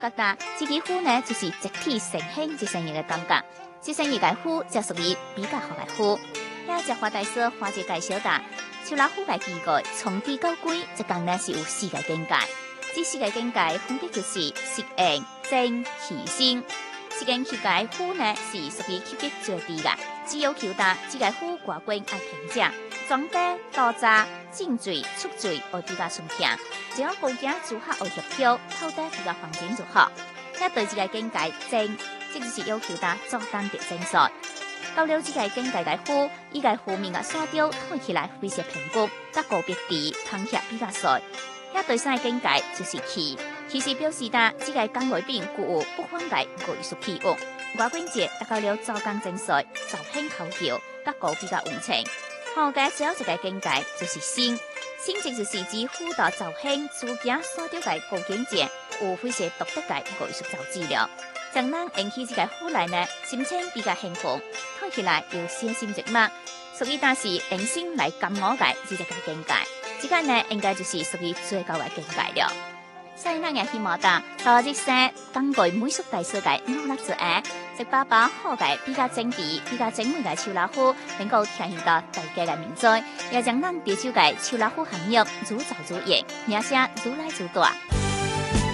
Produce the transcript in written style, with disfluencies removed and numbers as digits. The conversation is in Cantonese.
覺得這個虎呢，就是集體成興一生日嘅感覺。這生日嘅虎就屬於比較好嘅虎。遐只花大師花姐介紹的，樹老虎嘅機構從低到貴，一共呢是有4個境界。這4個境界分別就是適應、正、喜、心。這個氣界虎呢是屬於級別最低嘅，只有求得這個虎掛冠愛平價，裝備多渣、進水、出水會比較順暢。只要構件組合會協調，透底比較環境就好。遐對這個境界正，即就是要求得作單別正數。到了這個境界嘅虎，伊個虎面嘅沙雕睇起來非常平均，得高別低，扛起比較細。遐對三個境界就是氣，氣是表示得這個崗位邊具有不凡嘅藝術氣質。掛冠節達到了做工精髓，造型考究，得高比較溫情。好嘅，最後一個境界就是心，心即就是指虎道造型主件所雕嘅高境界，有非常獨特嘅藝術造質了。將人引起這個虎來呢，心情比較興奮，睇起來又寫心直默，所以但是用心來感我嘅這個境界，這個呢應該就是屬於最高嘅境界了。所以咱也希望大多日生根據美術大師嘅努力之下，食飽飽好嘅比較精緻、比較精美嘅樹老虎，能夠體現到大家嘅民族，也將咱潮州嘅樹老虎行業如造如贏，名聲如來如大。